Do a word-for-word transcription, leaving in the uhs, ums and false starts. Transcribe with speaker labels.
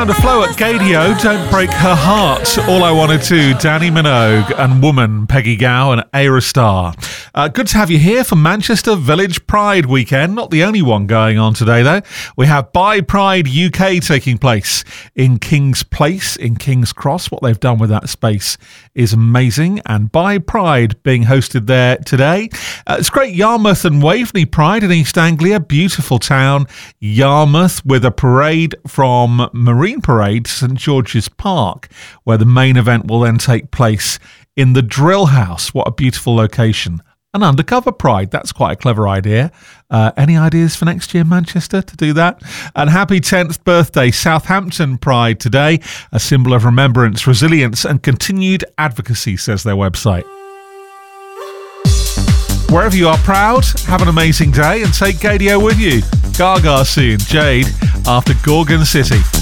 Speaker 1: To flow at Gadio, Don't Break Her Heart, All I Wanted To, Danny Minogue, and Woman, Peggy Gow and Aerostar. Uh, good to have you here for Manchester Village Pride weekend. Not the only one going on today, though. We have Buy Pride U K taking place in King's Place, in King's Cross. What they've done with that space is amazing. And Buy Pride being hosted there today. Uh, it's great. Yarmouth and Waveney Pride in East Anglia. Beautiful town, Yarmouth, with a parade from Marine Parade to St George's Park, where the main event will then take place in the Drill House. What a beautiful location. An undercover pride. That's quite a clever idea. Uh, any ideas for next year, Manchester, to do that? And happy tenth birthday, Southampton Pride today. A symbol of remembrance, resilience and continued advocacy, says their website. Wherever you are proud, have an amazing day and take Gadio with you. Gaga soon, Jade, after Gorgon City.